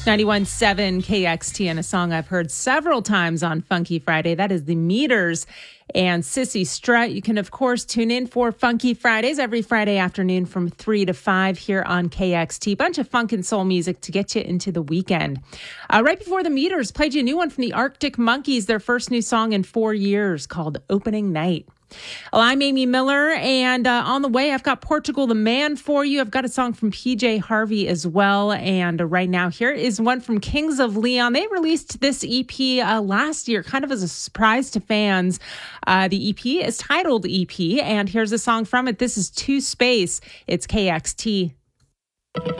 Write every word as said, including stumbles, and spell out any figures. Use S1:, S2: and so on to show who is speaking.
S1: ninety-one point seven K X T, and a song I've heard several times on Funky Friday. That is The Meters and Sissy Strut. You can, of course, tune in for Funky Fridays every Friday afternoon from three to five here on K X T. Bunch of funk and soul music to get you into the weekend. Uh, right before The Meters, played you a new one from the Arctic Monkeys, their first new song in four years called Opening Night. Well, I'm Amy Miller, and uh, on the way, I've got Portugal the Man for you. I've got a song from P J Harvey as well, and uh, right now, here is one from Kings of Leon. They released this E P uh, last year, kind of as a surprise to fans. Uh, the E P is titled E P, and here's a song from it. This is Two Space. It's K X T.